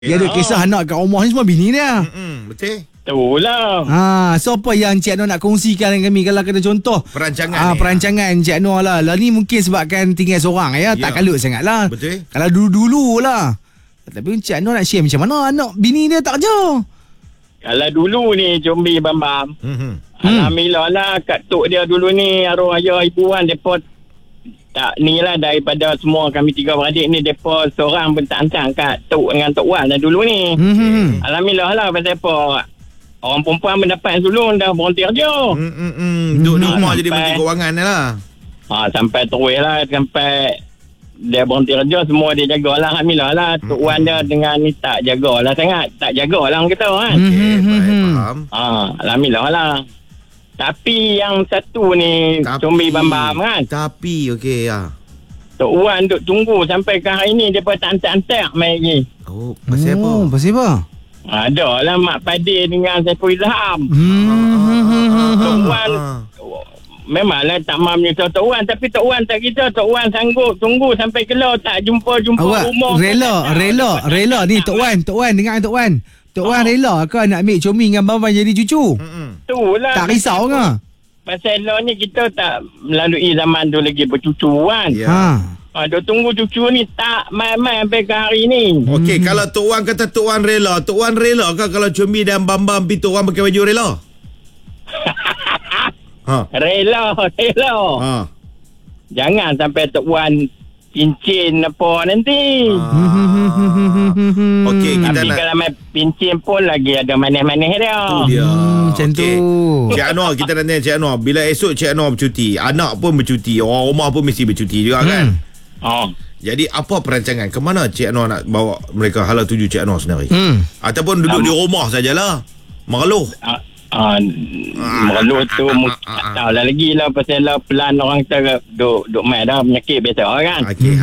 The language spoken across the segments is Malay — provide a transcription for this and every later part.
Dia ada kisah anak kat rumah ni semua bini dia. Betul. Itulah. So apa yang Cik Nur nak kongsikan dengan kami kalau kena contoh Perancangan perancangan Cik Nur lah. Lah ni mungkin sebabkan tinggal seorang ya. Tak kalut sangat lah. Betul. Kalau dulu-dulu lah. Tapi Cik Nur nak share macam mana anak bini dia tak kerja. Kalau dulu ni Combi Bambam. Alhamdulillah lah kat tok dia dulu ni arwah ayah ibu kan depa tak ni lah daripada semua kami tiga beradik ni depa seorang pun tak hantar kat tok dengan tok Wan dah dulu ni. Alhamdulillah lah pasal apa orang perempuan mendapat sulung dah berhenti kerja. Duduk di rumah jadi menteri kewangan lah. Sampai terus lah sampai dia berhenti kerja semua dia jagalah. Alhamdulillah lah tok Wan dia dengan ni tak jagalah sangat. Tak jagalah orang kata kan. Okey, baik, faham. Alhamdulillah lah. Tapi yang satu ni Combi Bambam kan. Tapi okey ya. Tok Wan duk tunggu sampai ke hari ni dia pun tak hantar-hantar mai lagi. Oh, pasal apa? Pasal apa? Ada lah Mak Padir dengan Saiful Ilham. Tok Wan memanglah tak mahu menyusah Tok Wan, tapi Tok Wan tak kita. Tok Wan sanggup tunggu sampai kelau tak jumpa awak rumah. Rela ni Tok Wan dengar Tok Wan. Tok Wan rela ke nak ambil Combi dengan Bambam jadi cucu? Itulah. Tak risau ke? Pasal lah ni kita tak melalui zaman tu lagi bercucu kan. Duk tunggu cucu ni tak main-main sampai ke hari ni. Okey, kalau Tok Wan kata Tok Wan rela ke kalau Combi dan Bambam pergi Tok Wan pakai baju rela? Rela. Jangan sampai Tok Wan pincin apa nanti. Okey, kita tapi nak kalau main pincin pun lagi ada manis-manis dia. dia. Macam tu. Cik Anwar, kita nak tanya Cik Anwar, bila esok Cik Anwar bercuti, anak pun bercuti, orang rumah pun mesti bercuti juga kan? Jadi apa perancangan? Ke mana Cik Anwar nak bawa mereka hala tuju Cik Anwar sendiri? Ataupun duduk di rumah sajalah, mengeluh? Mengeluh tu tak tahulah lagi lah pasal lah pelan orang kita duk main dah penyakit biasa kan. Okey.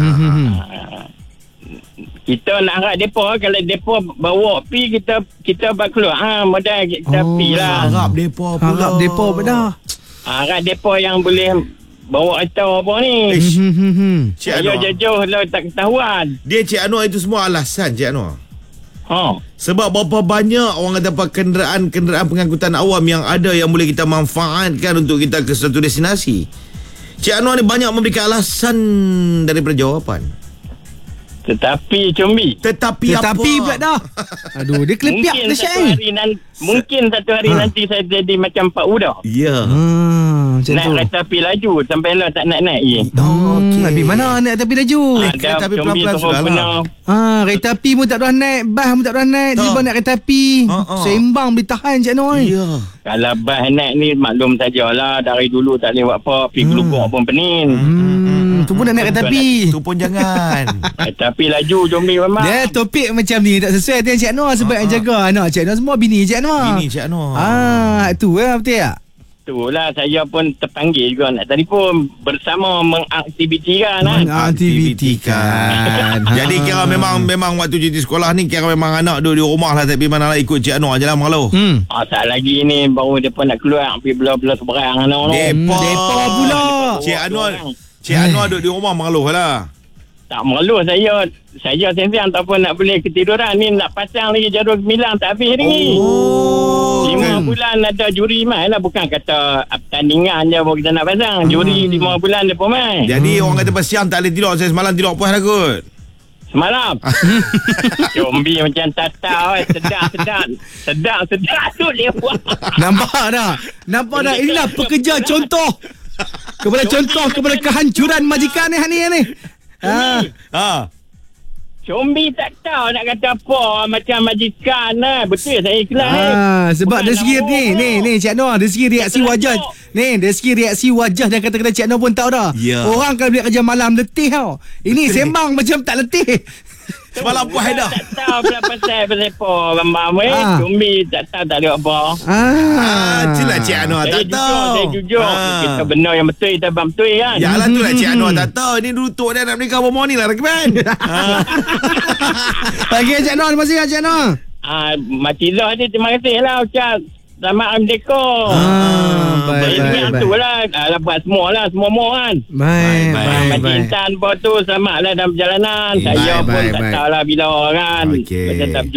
Kita nak harap depa kalau depa bawa pi kita bak keluar modal kita pi lah. Harap depa pula. Harap depa bedah. Harap depa yang boleh bawa kita apa ni. Cik Ayo Anwar, jauh lah tak ketahuan. dia Cik Anwar itu semua alasan Cik Anwar. Sebab berapa banyak orang kata apa kenderaan pengangkutan awam yang ada yang boleh kita manfaatkan untuk kita ke suatu destinasi. Cik Anwar ni banyak memberikan alasan daripada jawapan. Tetapi Combi, Tetapi apa? pula dah. Aduh, dia kelepiak mungkin dah satu Syed. hari mungkin satu hari nanti saya jadi macam Pak Uda. Ya. Macam Naik tu. kereta api laju sampai lah tak nak naik je. Okey. Habis mana naik tapi laju? kereta api Combi pelan-pelan terus sudahlah. benar. Kereta api pun tak pernah naik, bas pun tak pernah naik, tiba naik kereta api. Seimbang boleh tahan Cik Nur. Ya. Kalau bas naik ni maklum sajalah dari dulu tak lewat apa, pergi geluguk pun pening. Tu pun nak naik kereta api. Tu pun jangan. Tapi laju Combi memang. Dia topik macam ni tak sesuai dengan Cik Nur sebab yang jaga anak Cik Nur semua bini Cik Nur. Bini Cik Anwar. Tu betul tak? Itulah saya pun terpanggil juga nak telefon bersama mengaktivitikan Mengaktivitikan. Jadi kira memang waktu cuti sekolah ni kira memang anak duduk di rumah lah, tapi mana lah ikut Cik Anwar je lah mengeluh. tak lagi ni baru dia pun nak keluar pergi belah-belah seberang anak tu. Depa pula. Cik Anwar duduk di rumah mengeluh lah. Tak mengeluh saya sendiri ataupun nak boleh ketiduran ni nak pasang lagi jadual 9 tak habis lagi. 5 bulan ada juri main lah, bukan kata pertandingan je baru kita nak pasang. Juri 5 bulan dia pun main. Jadi orang kata siang tak boleh tidur. Saya semalam tidur puas dah kot. Semalam Combi macam tatau sedap tu lewat. Nampak dah. Inilah pekerja contoh kepada kehancuran majikan ni. Combi tak tahu nak kata apa macam majikan lah. Betul saya ikhlas. Sebab dari segi ni Cik Nur, dari segi reaksi wajah. Dari segi reaksi wajah dan kata-kata Cik Nur pun tahu dah. Orang kalau dia kerja malam letih tau. Ini sembang macam tak letih. Semalam puas dah. Tak tahu pula pasal apa Bambam Combi tak tahu tak ada apa. Itulah Cik Anwar tak tahu. Saya jujur kita benar yang betul, kita abang betul kan. Yalah tu lah Cik Anwar tak tahu. Ini rutuk dia nak menikah berapa ni lah Rakiban. Pagi Cik Nur, terima kasih Cik Nur. Macilah ni terima kasih lah ucap selamat Merdeka. Yang tu lah. Buat semua lah. Semua kan. Baik. Macam Intan pun tu selamat lah dalam perjalanan. Saya pun tak tahu lah bila kan. Okey. Macam tak